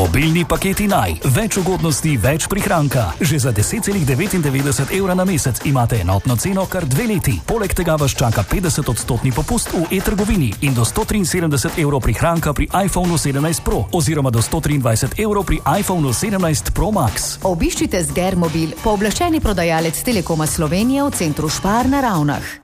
Mobilni paketi Naj. Več ugodnosti, več prihranka. Že za 10,99 € na mesec imate enotno ceno kar 2 leti. Poleg tega vas čaka 50% popust v e-trgovini in do 173 € prihranka pri iPhonu 17 Pro oziroma do 123 € pri iPhonu 17 Pro Max. Obiščite Sgermobil, pooblaščeni prodajalec Telekoma Slovenije v centru Spar na Ravnah.